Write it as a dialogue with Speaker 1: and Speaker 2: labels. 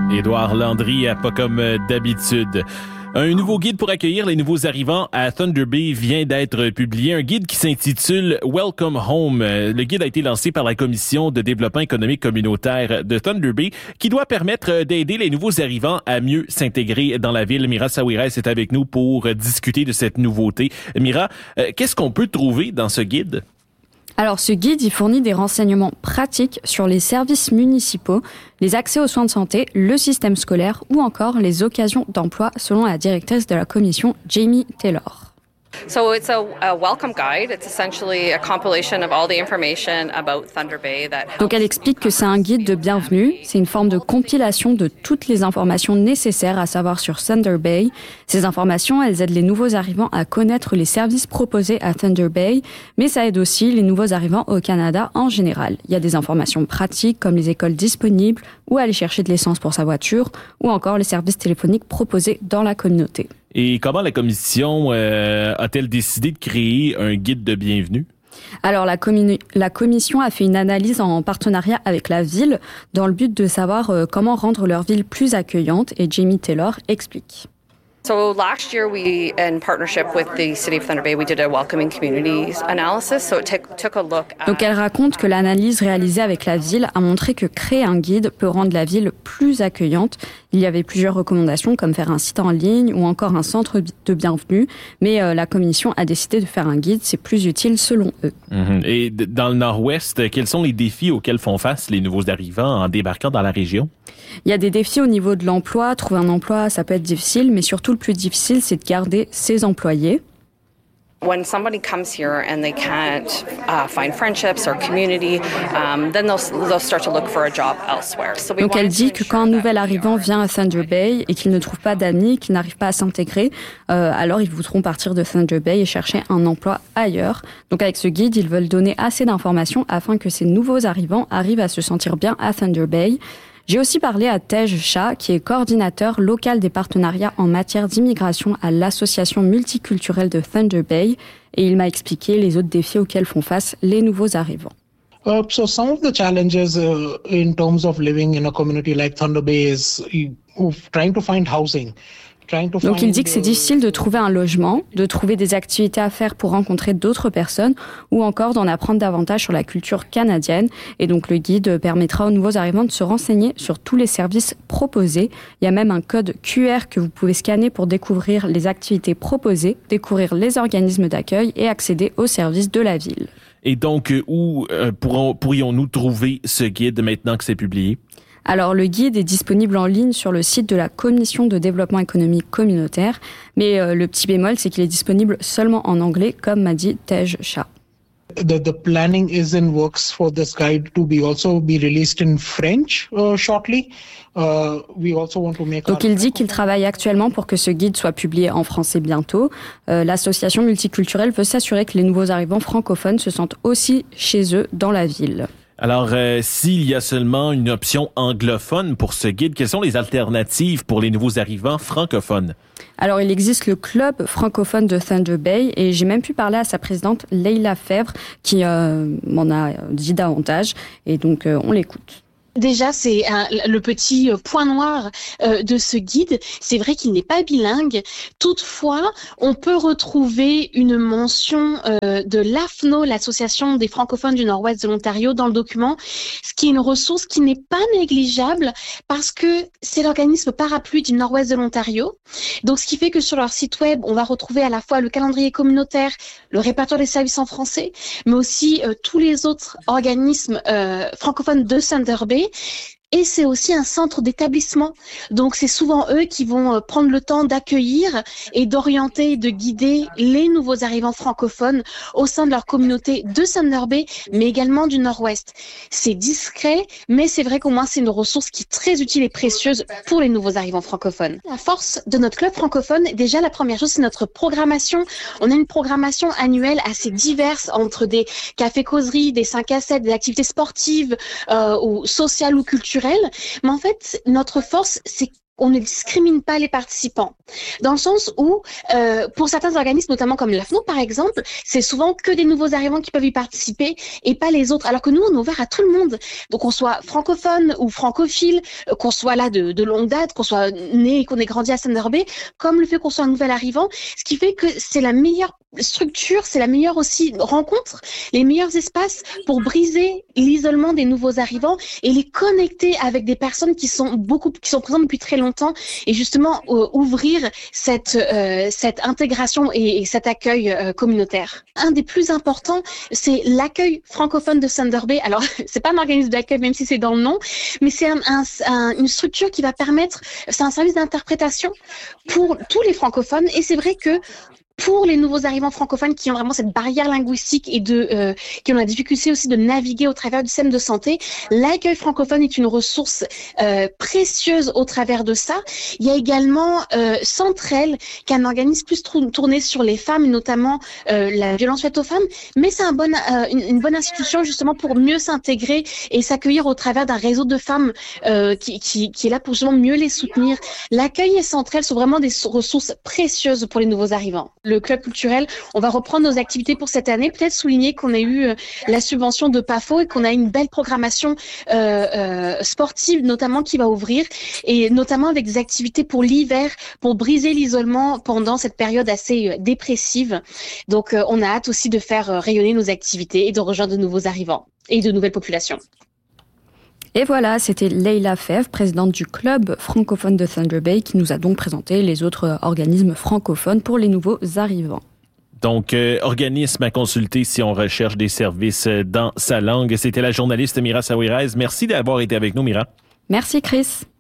Speaker 1: Édouard Landry, pas comme d'habitude. Un nouveau guide pour accueillir les nouveaux arrivants à Thunder Bay vient d'être publié. Un guide qui s'intitule Welcome Home. Le guide a été lancé par la Commission de développement économique communautaire de Thunder Bay qui doit permettre d'aider les nouveaux arrivants à mieux s'intégrer dans la ville. Mira Saouires est avec nous pour discuter de cette nouveauté. Mira, qu'est-ce qu'on peut trouver dans ce guide?
Speaker 2: Alors, ce guide, il fournit des renseignements pratiques sur les services municipaux, les accès aux soins de santé, le système scolaire ou encore les occasions d'emploi, selon la directrice de la commission, Jamie Taylor.
Speaker 3: So it's a welcome guide. It's essentially a compilation of all the information about Thunder Bay that
Speaker 2: Donc elle explique que c'est un guide de bienvenue, c'est une forme de compilation de toutes les informations nécessaires à savoir sur Thunder Bay. Ces informations, elles aident les nouveaux arrivants à connaître les services proposés à Thunder Bay, mais ça aide aussi les nouveaux arrivants au Canada en général. Il y a des informations pratiques comme les écoles disponibles, où aller chercher de l'essence pour sa voiture, ou encore les services téléphoniques proposés dans la communauté.
Speaker 1: Et comment la commission a-t-elle décidé de créer un guide de bienvenue?
Speaker 2: Alors, la commission a fait une analyse en partenariat avec la ville dans le but de savoir comment rendre leur ville plus accueillante, et Jamie Taylor explique.
Speaker 3: So last year, we, in partnership with the City of Thunder Bay, we did a welcoming communities analysis. So it took a look at...
Speaker 2: Donc elle raconte que l'analyse réalisée avec la ville a montré que créer un guide peut rendre la ville plus accueillante. Il y avait plusieurs recommandations comme faire un site en ligne ou encore un centre de bienvenue. Mais la commission a décidé de faire un guide, c'est plus utile selon eux.
Speaker 1: Et dans le Nord-Ouest, quels sont les défis auxquels font face les nouveaux arrivants en débarquant dans la région?
Speaker 2: Il y a des défis au niveau de l'emploi. Trouver un emploi, ça peut être difficile, mais surtout le plus difficile, c'est de garder ses employés.
Speaker 3: When somebody comes here and they can't find friendships or community, then they'll start to look for a job elsewhere.
Speaker 2: Donc elle dit que quand un nouvel arrivant vient à Thunder Bay et qu'il ne trouve pas d'amis, qu'il n'arrive pas à s'intégrer, alors ils voudront partir de Thunder Bay et chercher un emploi ailleurs. Donc avec ce guide, ils veulent donner assez d'informations afin que ces nouveaux arrivants arrivent à se sentir bien à Thunder Bay. J'ai aussi parlé à Tej Shah, qui est coordinateur local des partenariats en matière d'immigration à l'association multiculturelle de Thunder Bay, et il m'a expliqué les autres défis auxquels font face les nouveaux arrivants.
Speaker 4: So some of the challenges in terms of living in a community like Thunder Bay is trying to find housing.
Speaker 2: Donc il dit que c'est difficile de trouver un logement, de trouver des activités à faire pour rencontrer d'autres personnes ou encore d'en apprendre davantage sur la culture canadienne. Et donc le guide permettra aux nouveaux arrivants de se renseigner sur tous les services proposés. Il y a même un code QR que vous pouvez scanner pour découvrir les activités proposées, découvrir les organismes d'accueil et accéder aux services de la ville.
Speaker 1: Et donc, où pourrions-nous trouver ce guide maintenant que c'est publié?
Speaker 2: Alors, le guide est disponible en ligne sur le site de la Commission de développement économique communautaire, mais le petit bémol, c'est qu'il est disponible seulement en anglais, comme m'a dit Tej Shah.
Speaker 4: The planning is in works for this guide to also be released in French shortly. We also want to make.
Speaker 2: Donc il dit qu'il travaille actuellement pour que ce guide soit publié en français bientôt. L'association multiculturelle veut s'assurer que les nouveaux arrivants francophones se sentent aussi chez eux dans la ville.
Speaker 1: Alors, s'il y a seulement une option anglophone pour ce guide, quelles sont les alternatives pour les nouveaux arrivants francophones?
Speaker 2: Alors, il existe le club francophone de Thunder Bay et j'ai même pu parler à sa présidente Leila Fèvre qui m'en a dit davantage et donc on l'écoute.
Speaker 5: Déjà, c'est le petit point noir de ce guide. C'est vrai qu'il n'est pas bilingue. Toutefois, on peut retrouver une mention de l'AFNO, l'Association des francophones du Nord-Ouest de l'Ontario, dans le document, ce qui est une ressource qui n'est pas négligeable parce que c'est l'organisme parapluie du Nord-Ouest de l'Ontario. Donc, ce qui fait que sur leur site web, on va retrouver à la fois le calendrier communautaire, le répertoire des services en français, mais aussi tous les autres organismes francophones de Thunder Bay. Et c'est aussi un centre d'établissement. Donc, c'est souvent eux qui vont prendre le temps d'accueillir et d'orienter et de guider les nouveaux arrivants francophones au sein de leur communauté de Thunder Bay, mais également du Nord-Ouest. C'est discret, mais c'est vrai qu'au moins, c'est une ressource qui est très utile et précieuse pour les nouveaux arrivants francophones. La force de notre club francophone, déjà, la première chose, c'est notre programmation. On a une programmation annuelle assez diverse entre des cafés-causeries, des 5 à 7, des activités sportives ou sociales ou culturelles. Mais en fait, notre force, c'est on ne discrimine pas les participants, dans le sens où, pour certains organismes, notamment comme l'AFNO par exemple, c'est souvent que des nouveaux arrivants qui peuvent y participer et pas les autres, alors que nous, on est ouvert à tout le monde. Donc, qu'on soit francophone ou francophile, qu'on soit là de longue date, qu'on soit né et qu'on ait grandi à Thunder Bay, comme le fait qu'on soit un nouvel arrivant, ce qui fait que c'est la meilleure structure, c'est la meilleure aussi rencontre, les meilleurs espaces pour briser l'isolement des nouveaux arrivants et les connecter avec des personnes qui sont présentes depuis très longtemps et justement ouvrir cette intégration et cet accueil communautaire. Un des plus importants, c'est l'accueil francophone de Thunder Bay. Alors, c'est pas un organisme d'accueil, même si c'est dans le nom, mais c'est une structure qui va permettre, c'est un service d'interprétation pour tous les francophones et c'est vrai que pour les nouveaux arrivants francophones qui ont vraiment cette barrière linguistique et qui ont la difficulté aussi de naviguer au travers du système de santé, l'accueil francophone est une ressource précieuse au travers de ça. Il y a également Centrel, qui est un organisme plus tourné sur les femmes, notamment la violence faite aux femmes, mais c'est une bonne institution justement pour mieux s'intégrer et s'accueillir au travers d'un réseau de femmes qui est là pour justement mieux les soutenir. L'accueil et Centrel sont vraiment des ressources précieuses pour les nouveaux arrivants. Le club culturel, on va reprendre nos activités pour cette année, peut-être souligner qu'on a eu la subvention de PAFO et qu'on a une belle programmation sportive notamment qui va ouvrir et notamment avec des activités pour l'hiver, pour briser l'isolement pendant cette période assez dépressive. Donc on a hâte aussi de faire rayonner nos activités et de rejoindre de nouveaux arrivants et de nouvelles populations.
Speaker 2: Et voilà, c'était Leila Fèvre, présidente du club francophone de Thunder Bay, qui nous a donc présenté les autres organismes francophones pour les nouveaux arrivants.
Speaker 1: Donc, organisme à consulter si on recherche des services dans sa langue. C'était la journaliste Mira Saouirez. Merci d'avoir été avec nous, Mira.
Speaker 2: Merci, Chris.